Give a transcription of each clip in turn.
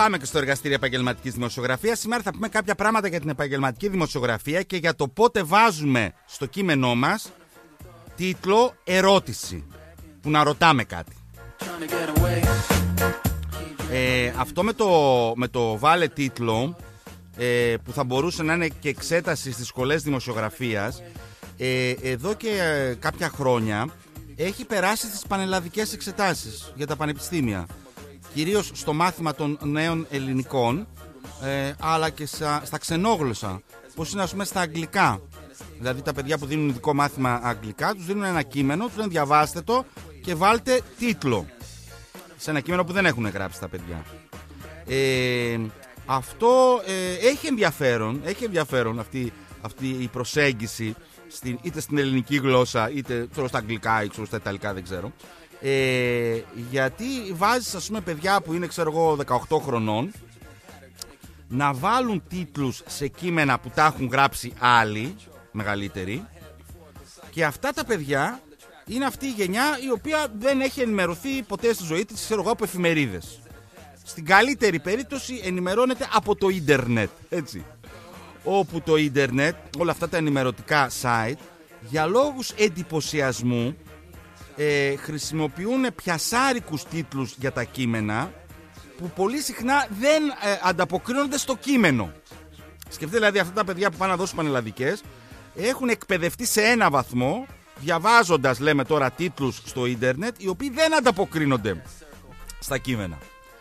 πάμε και στο εργαστήριο επαγγελματικής δημοσιογραφίας. Σήμερα θα πούμε κάποια πράγματα για την επαγγελματική δημοσιογραφία και για το πότε βάζουμε στο κείμενό μας τίτλο ερώτηση, που να ρωτάμε κάτι. Αυτό με το βάλε τίτλο, που θα μπορούσε να είναι και εξέταση στις σχολές δημοσιογραφίας, εδώ και κάποια χρόνια έχει περάσει στις πανελλαδικές εξετάσεις για τα πανεπιστήμια, κυρίως στο μάθημα των νέων ελληνικών, αλλά και στα ξενόγλωσσα, πως είναι, ας πούμε, στα αγγλικά. Δηλαδή τα παιδιά που δίνουν ειδικό μάθημα αγγλικά, τους δίνουν ένα κείμενο, τους λένε διαβάστε το και βάλτε τίτλο σε ένα κείμενο που δεν έχουν γράψει τα παιδιά. Αυτό έχει ενδιαφέρον αυτή η προσέγγιση, είτε στην ελληνική γλώσσα, είτε στα αγγλικά ή στα ιταλικά, δεν ξέρω. Γιατί βάζεις, ας πούμε, παιδιά που είναι, ξέρω εγώ, 18 χρονών να βάλουν τίτλους σε κείμενα που τα έχουν γράψει άλλοι μεγαλύτεροι, και αυτά τα παιδιά είναι αυτή η γενιά η οποία δεν έχει ενημερωθεί ποτέ στη ζωή της, ξέρω εγώ, από εφημερίδες. Στην καλύτερη περίπτωση ενημερώνεται από το ίντερνετ, έτσι. Όπου το ίντερνετ, όλα αυτά τα ενημερωτικά site, για λόγους εντυπωσιασμού χρησιμοποιούν πιασάρικους τίτλους για τα κείμενα που πολύ συχνά δεν ανταποκρίνονται στο κείμενο. Σκεφτείτε δηλαδή αυτά τα παιδιά που πάνε να δώσουν πανελλαδικές, έχουν εκπαιδευτεί σε ένα βαθμό διαβάζοντας, λέμε τώρα, τίτλους στο ίντερνετ οι οποίοι δεν ανταποκρίνονται στα κείμενα.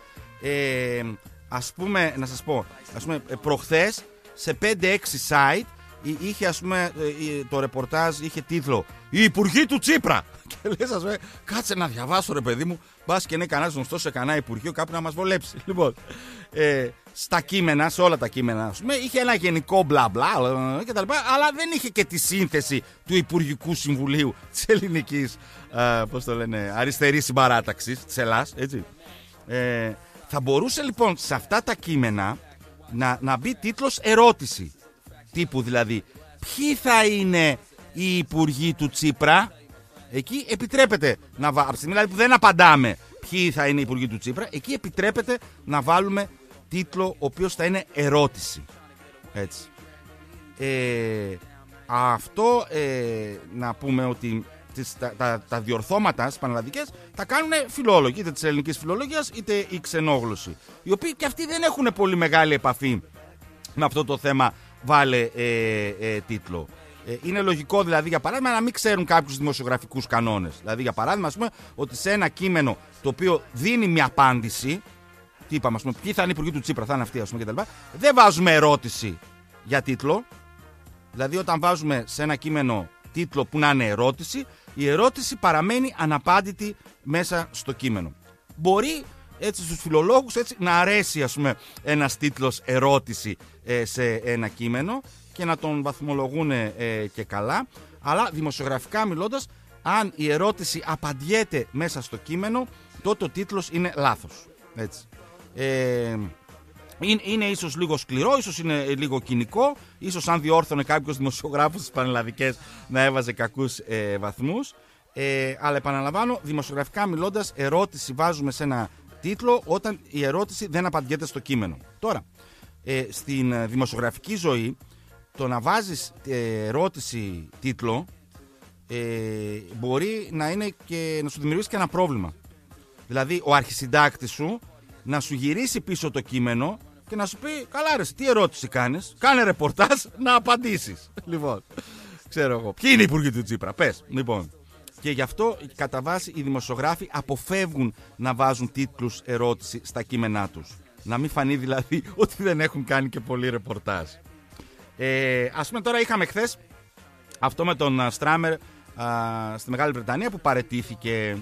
Ας πούμε, να σας πω, προχθές σε 5-6 site είχε, ας πούμε, το ρεπορτάζ είχε τίτλο «Η Υπουργοί του Τσίπρα». Και λες, ας πούμε, κάτσε να διαβάσω, ρε παιδί μου, μπας και είναι κανένας γνωστός σε κανένα υπουργείο κάπου να μας βολέψει. Λοιπόν, στα κείμενα, σε όλα τα κείμενα, ας πούμε, είχε ένα γενικό μπλα μπλα και τα λοιπά, αλλά δεν είχε και τη σύνθεση του Υπουργικού Συμβουλίου της ελληνικής, πώς το λένε, αριστερής συμπαράταξης της Ελλάς, έτσι. Θα μπορούσε λοιπόν σε αυτά τα κείμενα να μπει τίτλος ερώτηση, τύπου δηλαδή ποιοι θα είναι οι υπουργοί του Τσίπρα. Εκεί επιτρέπεται να βάλουμε, από τη στιγμή δηλαδή που δεν απαντάμε ποιοι θα είναι οι υπουργοί του Τσίπρα, εκεί επιτρέπεται να βάλουμε τίτλο ο οποίος θα είναι ερώτηση, έτσι. Αυτό να πούμε ότι τα διορθώματα στις πανελλαδικές τα κάνουν φιλόλογοι, είτε της ελληνικής φιλολογίας είτε οι ξενόγλωσσοι, οι οποίοι και αυτοί δεν έχουν πολύ μεγάλη επαφή με αυτό το θέμα βάλε τίτλο. Είναι λογικό δηλαδή, για παράδειγμα, να μην ξέρουν κάποιους δημοσιογραφικούς κανόνες. Δηλαδή, για παράδειγμα, ας πούμε, ότι σε ένα κείμενο το οποίο δίνει μια απάντηση, τι είπαμε, ας πούμε, ποιοι θα είναι οι υπουργοί του Τσίπρα, θα είναι αυτοί, ας πούμε, κτλ., δεν βάζουμε ερώτηση για τίτλο. Δηλαδή, όταν βάζουμε σε ένα κείμενο τίτλο που να είναι ερώτηση, η ερώτηση παραμένει αναπάντητη μέσα στο κείμενο. Μπορεί έτσι στους φιλολόγους έτσι, να αρέσει, ας πούμε, ένας τίτλος ερώτηση σε ένα κείμενο και να τον βαθμολογούν και καλά, αλλά δημοσιογραφικά μιλώντας, αν η ερώτηση απαντιέται μέσα στο κείμενο, τότε ο τίτλος είναι λάθος, έτσι. Είναι ίσως λίγο σκληρό, ίσως είναι λίγο κοινικό, ίσως αν διόρθωνε κάποιος δημοσιογράφος στις πανελλαδικές να έβαζε κακούς βαθμούς, αλλά επαναλαμβάνω, δημοσιογραφικά μιλώντας, ερώτηση βάζουμε σε ένα τίτλο όταν η ερώτηση δεν απαντιέται στο κείμενο. Τώρα, στην δημοσιογραφική ζωή, το να βάζεις ερώτηση τίτλο μπορεί να είναι και να σου δημιουργήσει και ένα πρόβλημα. Δηλαδή, ο αρχισυντάκτης σου να σου γυρίσει πίσω το κείμενο και να σου πει, καλά ρε, τι ερώτηση κάνεις, κάνε ρεπορτάζ να απαντήσεις. Λοιπόν, ξέρω εγώ, ποιοι είναι οι υπουργοί του Τσίπρα, πες. Λοιπόν, και γι' αυτό κατά βάση οι δημοσιογράφοι αποφεύγουν να βάζουν τίτλους ερώτηση στα κείμενά τους. Να μην φανεί δηλαδή ότι δεν έχουν κάνει και πολύ ρεπορτάζ. Ας πούμε, τώρα είχαμε χθες αυτό με τον Στράμερ στη Μεγάλη Βρετανία που παραιτήθηκε.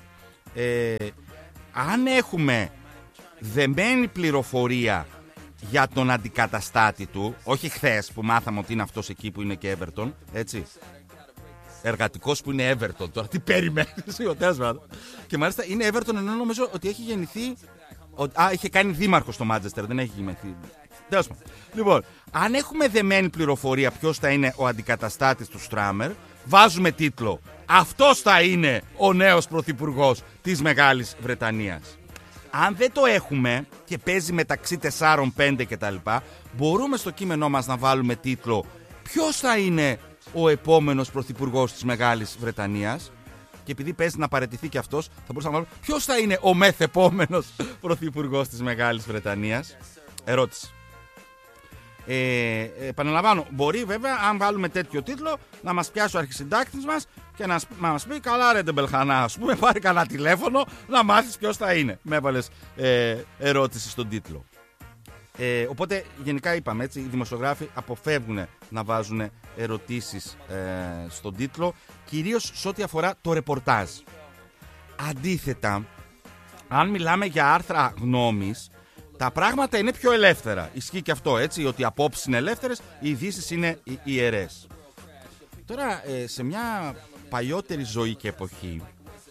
Αν έχουμε δεμένη πληροφορία για τον αντικαταστάτη του, όχι χθες που μάθαμε ότι είναι αυτός εκεί που είναι και Everton, έτσι, εργατικός που είναι Everton, τώρα τι περιμένεις, και μάλιστα είναι Everton, ενώ νομίζω ότι έχει γεννηθεί, είχε κάνει δήμαρχο στο Μάντσεστερ, δεν έχει γεννηθεί. Λοιπόν, αν έχουμε δεμένη πληροφορία ποιος θα είναι ο αντικαταστάτης του Στράμερ, βάζουμε τίτλο «Αυτός θα είναι ο νέος πρωθυπουργός της Μεγάλης Βρετανίας». Αν δεν το έχουμε, και παίζει μεταξύ 4-5 κτλ. Μπορούμε στο κείμενό μας να βάλουμε τίτλο ποιος θα είναι ο επόμενος πρωθυπουργός της Μεγάλης Βρετανίας. Και επειδή παίζει να παραιτηθεί και αυτός, θα μπορούσαμε να βάλουμε ποιος θα είναι ο μεθεπόμενος πρωθυπουργός της Μεγάλης Βρετανίας. Ερώτηση. Επαναλαμβάνω, μπορεί βέβαια, αν βάλουμε τέτοιο τίτλο, να μας πιάσει ο αρχισυντάκτης μας και να μας πει: καλά, ρε Ντεμπελχανά, ας πούμε, πάρει κανένα τηλέφωνο να μάθεις ποιος θα είναι. Με έβαλες ερώτηση στον τίτλο. Οπότε, γενικά είπαμε έτσι, οι δημοσιογράφοι αποφεύγουν να βάζουν ερωτήσεις στον τίτλο, κυρίως σε ό,τι αφορά το ρεπορτάζ. Αντίθετα, αν μιλάμε για άρθρα γνώμης, τα πράγματα είναι πιο ελεύθερα. Ισχύει και αυτό, έτσι, ότι οι απόψεις είναι ελεύθερες, οι ειδήσεις είναι ιερές. Τώρα, σε μια παλιότερη ζωή και εποχή,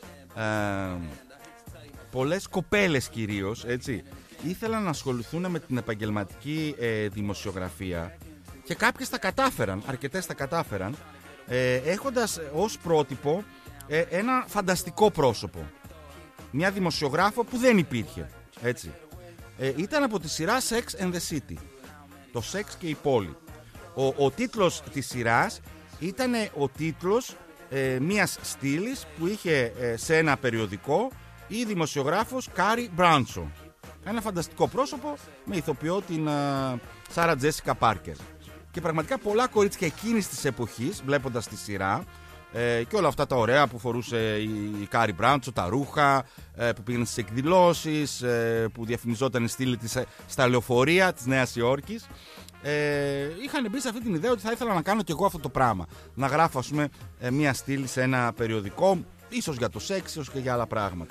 πολλές κοπέλες κυρίως, έτσι, ήθελαν να ασχοληθούν με την επαγγελματική δημοσιογραφία και κάποιες τα κατάφεραν, αρκετές τα κατάφεραν, έχοντας ως πρότυπο ένα φανταστικό πρόσωπο. Μια δημοσιογράφο που δεν υπήρχε, έτσι. Ήταν από τη σειρά Sex and the City. Το Sex και η πόλη. Ο τίτλος της σειράς ήταν ο τίτλος μιας στήλης που είχε σε ένα περιοδικό η δημοσιογράφος Κάρι Μπράντσο. Ένα φανταστικό πρόσωπο με ηθοποιό την Σάρα Τζέσικα Πάρκερ. Και πραγματικά πολλά κορίτσια εκείνης της εποχής, βλέποντας τη σειρά, και όλα αυτά τα ωραία που φορούσε η Κάρι Μπράντσο, τα ρούχα, που πήγαινε στις εκδηλώσεις, που διαφημιζόταν η στήλη της στα λεωφορεία της Νέας Υόρκης, είχαν μπει σε αυτή την ιδέα ότι θα ήθελα να κάνω κι εγώ αυτό το πράγμα. Να γράφω, ας πούμε, μια στήλη σε ένα περιοδικό, ίσως για το σεξ, ίσως και για άλλα πράγματα.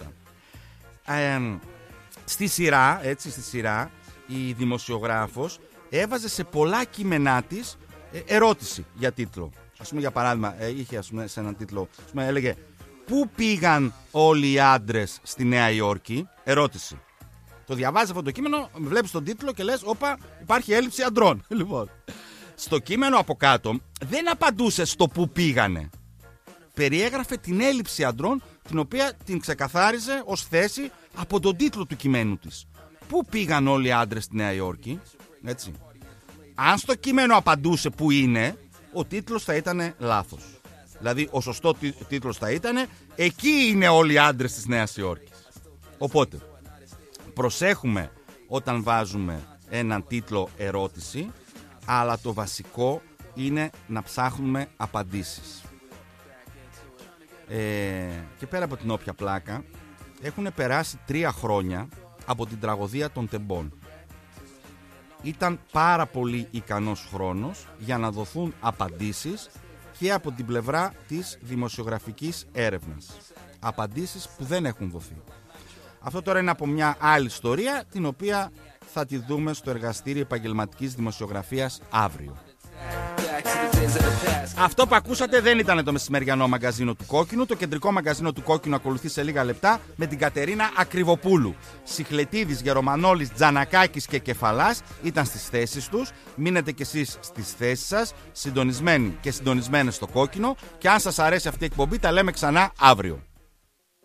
Στη σειρά, η δημοσιογράφος έβαζε σε πολλά κείμενά της ερώτηση για τίτλο. Ας πούμε, για παράδειγμα, είχε, ας πούμε, σε έναν τίτλο, ας πούμε, έλεγε «Πού πήγαν όλοι οι άντρες στη Νέα Υόρκη?» Ερώτηση. Το διαβάζεις αυτό το κείμενο, βλέπεις τον τίτλο και λες «Όπα, υπάρχει έλλειψη αντρών». Λοιπόν, στο κείμενο από κάτω δεν απαντούσε στο «Πού πήγανε». Περιέγραφε την έλλειψη αντρών, την οποία την ξεκαθάριζε ως θέση από τον τίτλο του κειμένου της. Πού πήγαν όλοι οι άντρες στη Νέα Υόρκη? Έτσι. Αν στο κείμενο απαντούσε που είναι, ο τίτλος θα ήταν λάθος. Δηλαδή ο σωστό τίτλος θα ήταν «Εκεί είναι όλοι οι άντρες της Νέας Υόρκης». Οπότε προσέχουμε όταν βάζουμε έναν τίτλο ερώτηση, αλλά το βασικό είναι να ψάχνουμε απαντήσεις. Και πέρα από την όποια πλάκα, έχουν περάσει 3 χρόνια από την τραγωδία των Τεμπών. Ήταν πάρα πολύ ικανός χρόνος για να δοθούν απαντήσεις και από την πλευρά της δημοσιογραφικής έρευνας. Απαντήσεις που δεν έχουν δοθεί. Αυτό τώρα είναι από μια άλλη ιστορία, την οποία θα τη δούμε στο εργαστήριο επαγγελματικής δημοσιογραφίας αύριο. Αυτό που ακούσατε δεν ήταν το μεσημεριανό μαγκαζίνο του Κόκκινου. Το κεντρικό μαγκαζίνο του Κόκκινου ακολουθεί σε λίγα λεπτά με την Κατερίνα Ακριβοπούλου. Σιχλετίδης, Γερομανόλης, Τζανακάκης και Κεφαλάς ήταν στις θέσεις τους. Μείνετε κι εσείς στις θέσεις σας, συντονισμένοι και συντονισμένες στο Κόκκινο. Και αν σας αρέσει αυτή η εκπομπή, τα λέμε ξανά αύριο.